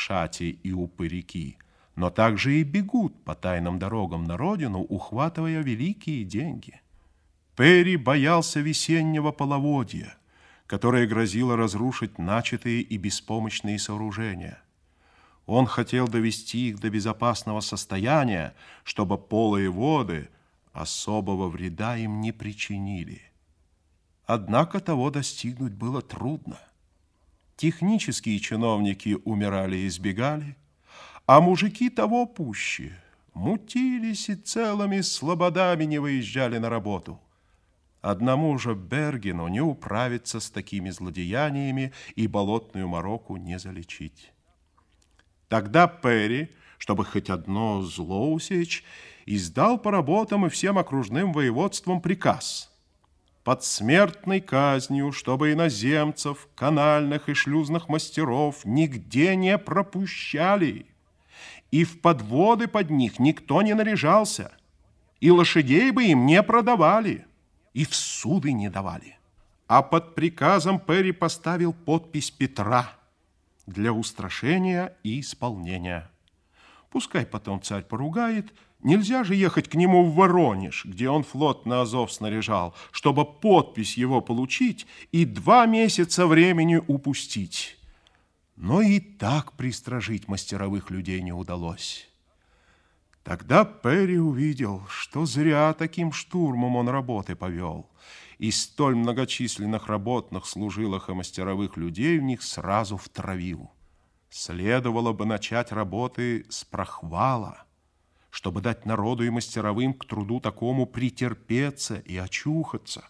шати и упыряки, но также и бегут по тайным дорогам на родину, ухватывая великие деньги. Перри боялся весеннего половодья, которое грозило разрушить начатые и беспомощные сооружения. Он хотел довести их до безопасного состояния, чтобы полые воды особого вреда им не причинили. Однако того достигнуть было трудно. Технические чиновники умирали и избегали, а мужики того пуще мутились и целыми слободами не выезжали на работу. Одному же Бергену не управиться с такими злодеяниями и болотную мороку не залечить. Тогда Перри, чтобы хоть одно зло усечь, издал по работам и всем окружным воеводствам приказ под смертной казнью, чтобы иноземцев, канальных и шлюзных мастеров нигде не пропущали, и в подводы под них никто не наряжался, и лошадей бы им не продавали, и в суды не давали. А под приказом Перри поставил подпись Петра для устрашения и исполнения. Пускай потом царь поругает, нельзя же ехать к нему в Воронеж, где он флот на Азов снаряжал, чтобы подпись его получить и 2 месяца времени упустить. Но и так пристражить мастеровых людей не удалось. Тогда Перри увидел, что зря таким штурмом он работы повел, и столь многочисленных работных, служилых и мастеровых людей в них сразу втравил. Следовало бы начать работы с прохвала, чтобы дать народу и мастеровым к труду такому претерпеться и очухаться.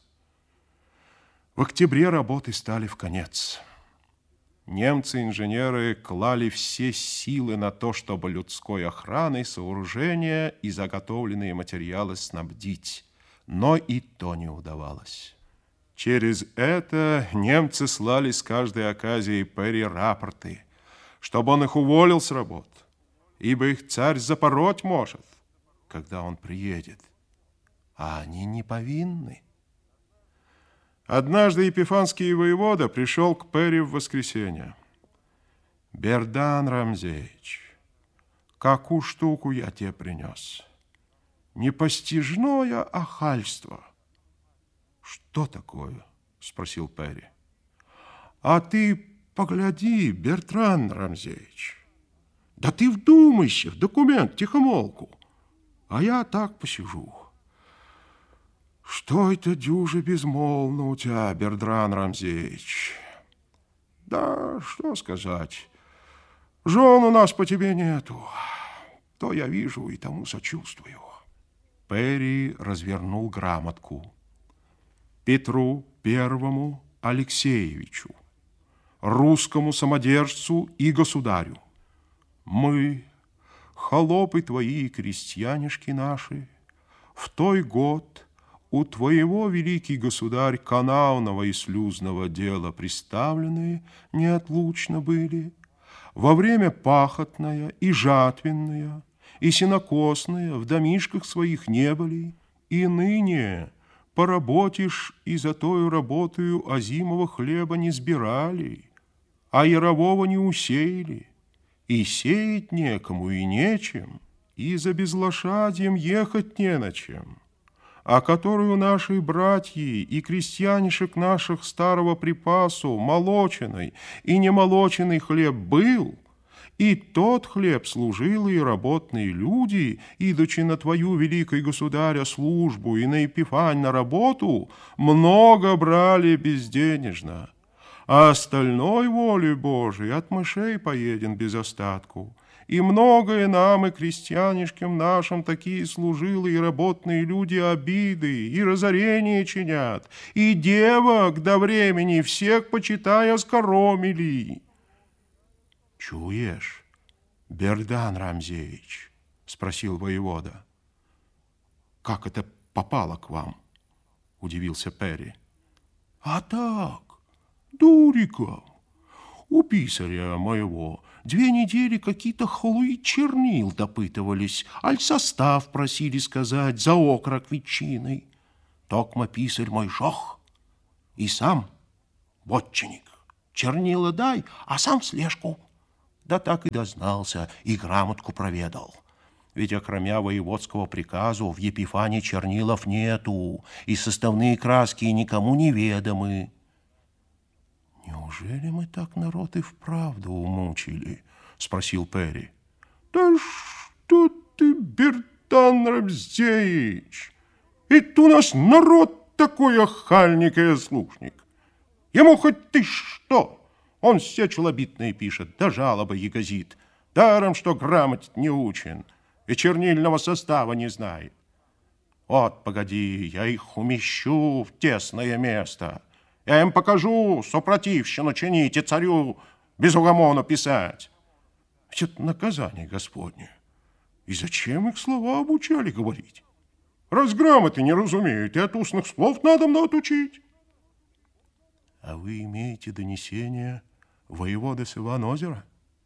В октябре работы стали вконец. Немцы-инженеры клали все силы на то, чтобы людской охраной сооружения и заготовленные материалы снабдить, но и то не удавалось. Через это немцы слали с каждой оказией Перри рапорты, чтобы он их уволил с работ, ибо их царь запороть может, когда он приедет, а они не повинны. Однажды епифанский воевода пришел к Перри в воскресенье. «Бердан Рамзеевич, какую штуку я тебе принес? Непостижное охальство». «Что такое?» – спросил Перри. «А ты погляди, Бертран Рамзеевич, да ты вдумайся в документ тихомолку, а я так посижу». «Что это дюже безмолвно у тебя, Бертран Рамзеевич?» «Да что сказать, жен у нас по тебе нету, то я вижу и тому сочувствую». Перри развернул грамотку. Петру Первому Алексеевичу, русскому самодержцу и государю. Мы, холопы твои и крестьянишки наши, в той год у твоего, великий государь, канавного и слюзного дела приставленные неотлучно были, во время пахотное и жатвенное, и сенокосное в домишках своих не были, и ныне поработишь, и за тою работою озимого хлеба не сбирали, а ярового не усеяли, и сеять некому и нечем, и за безлошадьем ехать не на чем, а которую наши братьи и крестьянишек наших старого припасу молоченный и немолоченный хлеб был, и тот хлеб служилые и работные люди, идучи на твою, великой государя, службу и на Епифань на работу, много брали безденежно, а остальной волей Божией от мышей поеден без остатку. И многое нам и крестьянишкам нашим такие служилые и работные люди обиды и разорения чинят, и девок до времени всех, почитая, скоромили». «Чуешь, Бердан Рамзеевич?» – спросил воевода. «Как это попало к вам?» – удивился Перри. «А так, дуриком. У писаря моего 2 недели какие-то хлуи чернил допытывались, аль состав просили сказать за окрок ветчиной. Токма писарь мой жох, и сам вотчинник. Чернила дай, а сам в слежку. Да так и дознался, и грамотку проведал. Ведь окромя воеводского приказу в Епифане чернилов нету, и составные краски никому не ведомы. «Неужели мы так народ и вправду умучили?» — спросил Перри. «Да что ты, Бертан Рамзеевич! Ведь у нас народ такой охальник и ослушник. Ему хоть ты что! Он все челобитные пишет, да жалобы ягозит. Даром, что грамоте не учен и чернильного состава не знает. Вот, погоди, я их умещу в тесное место. Я им покажу, сопротивщину чинить и царю без угомону писать. Ведь это наказание Господне. И зачем их слова обучали говорить? Раз грамоты не разумеют, и от устных слов надо отучить. А вы имеете донесение воеводы с Иван-Озера?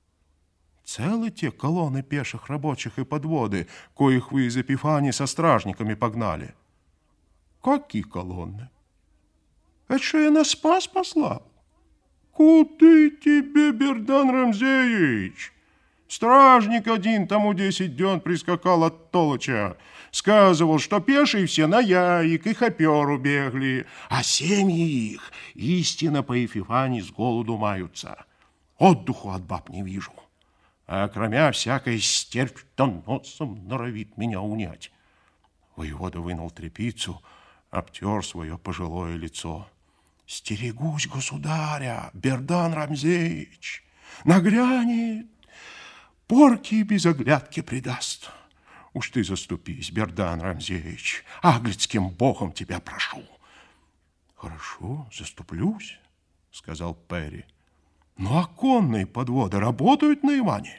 Целы те колонны пеших рабочих и подводы, коих вы из Епифании со стражниками погнали? Какие колонны? Это что я на Спас послал? Куды тебе, Бердан Рамзеевич? Стражник один тому 10 дён прискакал от Толоча. Сказывал, что пешие все на яик и хоперу бегли, а семьи их истинно по Епифании с голоду маются. Отдуху от баб не вижу. А кроме всякой стервь, то носом норовит меня унять. Воевода вынул тряпицу, обтер свое пожилое лицо. Стерегусь государя, Бердан Рамзеевич, нагрянет, порки без оглядки предаст. Уж ты заступись, Бердан Рамзеевич, аглицким богом тебя прошу. Хорошо, заступлюсь, сказал Перри. Ну, а конные подводы работают на Иване?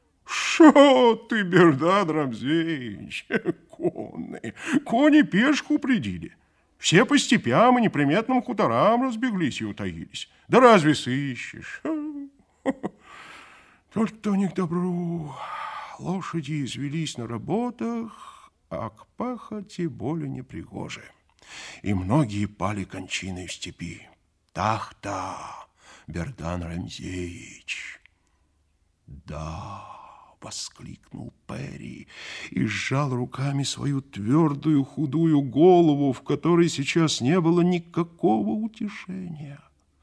Шо ты, Бердан Рамзеевич, конные, кони пешку упредили. Все по степям и неприметным хуторам разбеглись и утаились. Да разве сыщешь? Только то не к добру. Лошади извелись на работах, а к пахоте более непригожи. И многие пали кончиной в степи. Так-то, Бердан Рамзеевич. Да, воскликнул Перри и сжал руками свою твердую худую голову, в которой сейчас не было никакого утешения.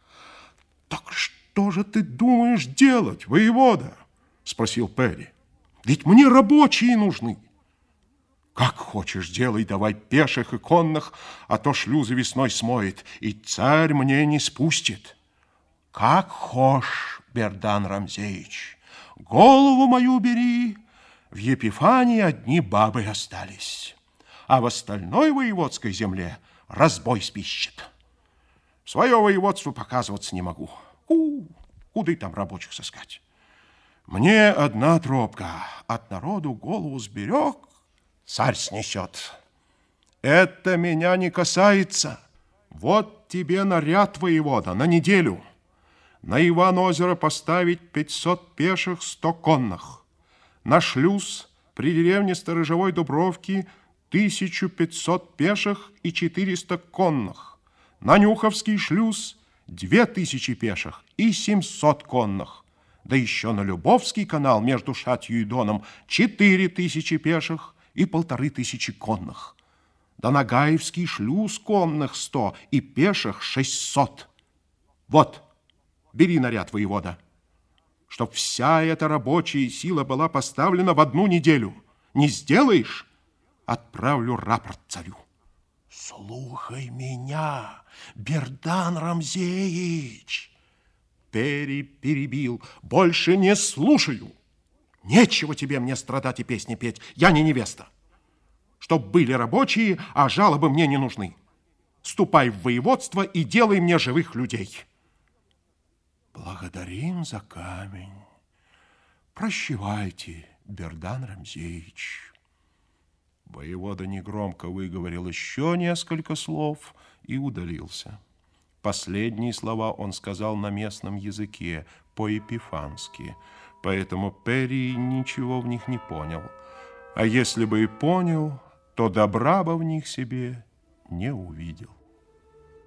Так что же ты думаешь делать, воевода? Спросил Перри. Ведь мне рабочие нужны. Как хочешь, делай, давай пеших и конных, а то шлюзы весной смоет, и царь мне не спустит. Как хошь, Бердан Рамзеевич, голову мою бери, в Епифании одни бабы остались, а в остальной воеводской земле разбой спищет. Свое воеводство показываться не могу. Куда там рабочих сыскать? Мне одна тропка, от народу голову сберег, царь снесет. Это меня не касается. Вот тебе наряд, воевода, на неделю. На Иван-Озеро поставить 500 пеших, 100 конных. На шлюз при деревне Сторожевой Дубровки 1500 пеших и 400 конных. На Нюховский шлюз 2000 пеших и 700 конных. Да еще на Любовский канал между Шатью и Доном 4000 пеших и 1500 конных. Да на Гаевский шлюз конных 100 и пеших 600. Вот, бери наряд, воевода, чтоб вся эта рабочая сила была поставлена в одну неделю. Не сделаешь, отправлю рапорт царю. Слухай меня, Бердан Рамзеевич. Перри перебил. Больше не слушаю. Нечего тебе мне страдать и песни петь. Я не невеста. Чтоб были рабочие, а жалобы мне не нужны. Ступай в воеводство и делай мне живых людей. Благодарим за камень. Прощевайте, Бердан Рамзеевич. Воевода негромко выговорил еще несколько слов и удалился. Последние слова он сказал на местном языке, по-епифански, поэтому Перри ничего в них не понял. А если бы и понял, то добра бы в них себе не увидел.